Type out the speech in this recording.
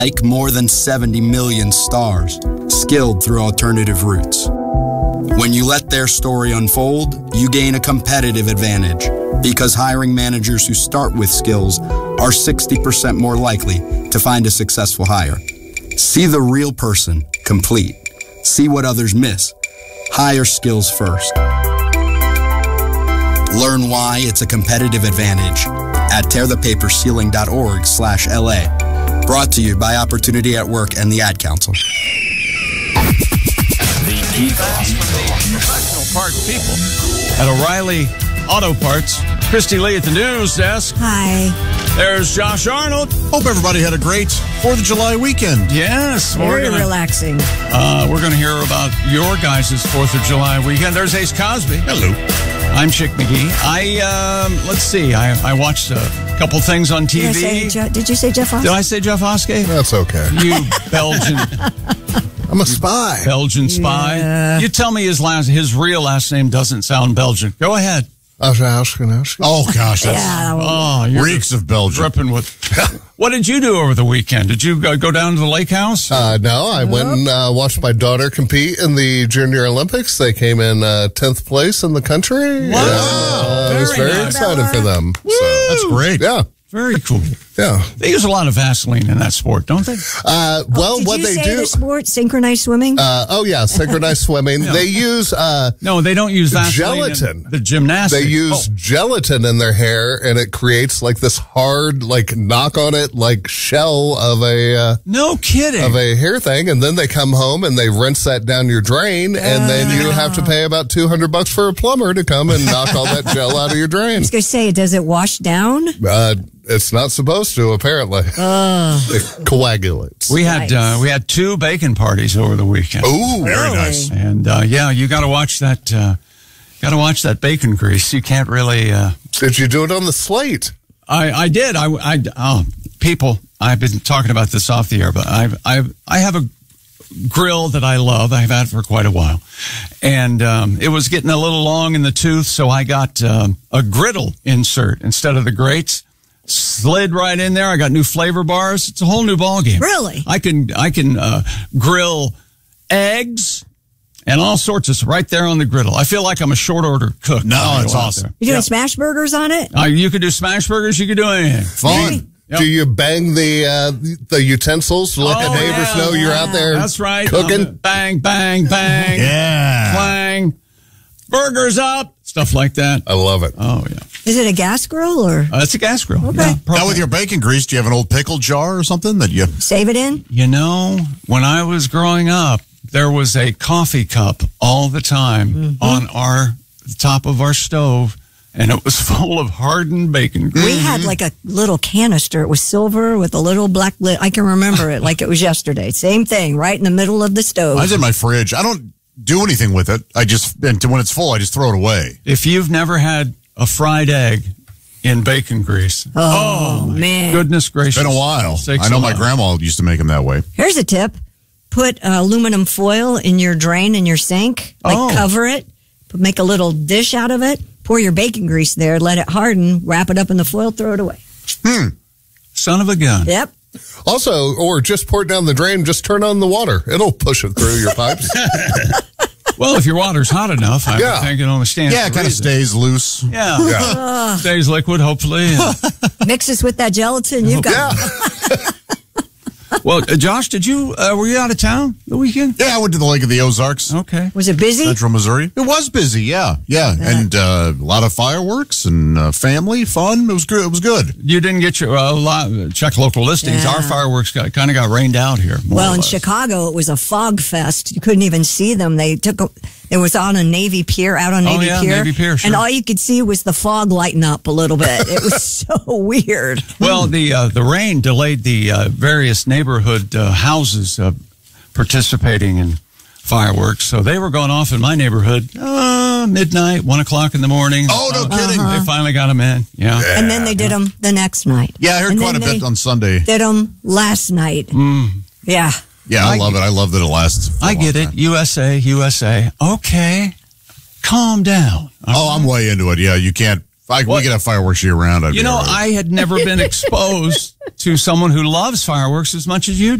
like more than 70 million stars, skilled through alternative routes. When you let their story unfold, you gain a competitive advantage because hiring managers who start with skills are 60% more likely to find a successful hire. See the real person, complete. See what others miss. Hire skills first. Learn why it's a competitive advantage at tearthepaperceiling.org/LA. Brought to you by Opportunity at Work and the Ad Council. The professional parts people at O'Reilly Auto Parts. Christy Lee at the news desk. Hi. There's Josh Arnold. Hope everybody had a great 4th of July weekend. Yes. Very relaxing. We're going to hear about your guys' 4th of July weekend. There's Ace Cosby. Hello. I'm Chick McGee. Let's see. I watched a couple things on TV. Did you say Jeff Oskey? Did I say Jeff Oskey? That's okay. You Belgian. I'm a spy. Belgian spy. Yeah. You tell me his real last name doesn't sound Belgian. Go ahead. Oh, gosh. That's reeks of Belgium. Dripping with. What did you do over the weekend? Did you go down to the lake house? No, I went and watched my daughter compete in the Junior Olympics. They came in 10th place in the country. Wow. And, I was very excited for them. So, that's great. Yeah. Very cool. Yeah. They use a lot of Vaseline in that sport, don't they? What they do. The sport, synchronized swimming? Synchronized swimming. Yeah. They use no, they don't use Vaseline. Gelatin. The gymnastics. They use gelatin in their hair, and it creates like this hard, like knock on it, like shell of a no kidding of a hair thing, and then they come home and they rinse that down your drain, and then you have to pay about $200 for a plumber to come and knock all that gel out of your drain. I was going to say, does it wash down? It's not supposed to, apparently. It coagulates. We had 2 bacon parties over the weekend. Ooh, Very nice. And you got to watch that. Got to watch that bacon grease. You can't really. Did you do it on the slate? I did. People. I've been talking about this off the air, but I have a grill that I love. I've had it for quite a while, and it was getting a little long in the tooth, so I got a griddle insert instead of the grates. Slid right in there. I got new flavor bars. It's a whole new ballgame. Really? I can grill eggs and all sorts of right there on the griddle. I feel like I'm a short order cook. No, it's awesome. You doing smash burgers on it? You could do smash burgers. You could do anything. Fun. Yep. Do you bang the utensils to let the neighbors know you're out there? That's right. Cooking? Bang, bang, bang. Yeah. Clang. Burgers up. Stuff like that. I love it. Oh, yeah. Is it a gas grill or It's a gas grill. Okay. Yeah, Now, with your bacon grease, do you have an old pickle jar or something that you... save it in? You know, when I was growing up, there was a coffee cup all the time on the top of our stove, and it was full of hardened bacon grease. We had like a little canister. It was silver with a little black lid. I can remember it like it was yesterday. Same thing, right in the middle of the stove. Mine's in my fridge. I don't do anything with it. And when it's full, I just throw it away. If you've never had a fried egg in bacon grease, Oh, man. goodness gracious. It's been a while. Sakes I know my alive. grandma used to make them that way. Here's a tip. Put aluminum foil in your drain in your sink. Cover it. Make a little dish out of it. Pour your bacon grease there. Let it harden. Wrap it up in the foil. Throw it away. Son of a gun. Yep. Also, or just pour it down the drain, just turn on the water. It'll push it through your pipes. Well, if your water's hot enough, I Yeah. think it only stands. Yeah, it kind of stays loose. Yeah. Stays liquid, hopefully. Mix this with that gelatin. You've got Well, Josh, were you out of town the weekend? Yeah, I went to the Lake of the Ozarks, Okay. Was it busy? Central Missouri. It was busy, yeah. And a lot of fireworks and family fun. It was good. It was good. You didn't get your check local listings. Yeah. Our fireworks kind of got rained out here. Well, in Chicago, it was a fog fest. You couldn't even see them. It was on a Navy Pier, out on Navy Pier. Navy Pier, sure. And all you could see was the fog lighting up a little bit. It was so weird. Well, the rain delayed the various neighborhood houses participating in fireworks, so they were going off in my neighborhood midnight, 1 o'clock in the morning. Oh, no kidding. They finally got them in. Yeah. And then they did them the next night. Yeah, I heard And quite a then bit they on Sunday. Did them last night. Yeah. Yeah, I love it. I love that it lasts. I get it. USA. Okay. Calm down. Oh, I'm way into it. Yeah, you can't. We could have fireworks year round. I had never been exposed to someone who loves fireworks as much as you do.